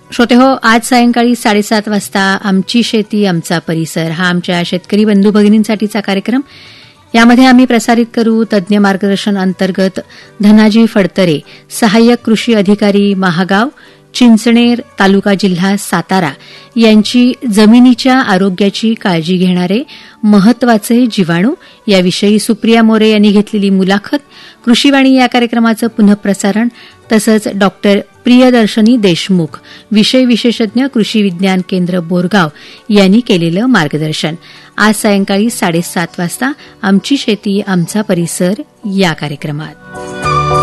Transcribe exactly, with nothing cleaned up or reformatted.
श्रोतेहो, आज सायंकाळी साडेसात वाजता आमची शेती आमचा परिसर हा आमच्या शेतकरी बंधू भगिनींसाठीचा कार्यक्रम. यामध्ये आम्ही प्रसारित करू तज्ज्ञ मार्गदर्शन अंतर्गत धनाजी फडतरे, सहाय्यक कृषी अधिकारी महागाव, चिंचणेर, तालुका जिल्हा सातारा यांची जमिनीच्या आरोग्याची काळजी घेणारे महत्वाचे जीवाणू याविषयी सुप्रिया मोरे यांनी घेतलेली मुलाखत, कृषीवाणी या कार्यक्रमाचं पुनःप्रसारण तसंच डॉक्टर प्रियदर्शनी देशमुख, विषय विशेषज्ञ कृषी विज्ञान केंद्र बोरगाव यांनी केलेलं मार्गदर्शन. आज सायंकाळी साडेसात वाजता आमची शेती आमचा परिसर या कार्यक्रमात.